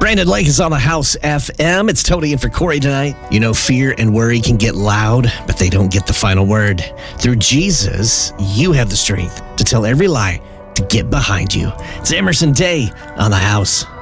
Brandon Lake is on the House FM. It's Tony in for Corey tonight. You know, fear and worry can get loud, but they don't get the final word. Through Jesus, you have the strength to tell every lie to get behind you. It's Emerson Day on the House.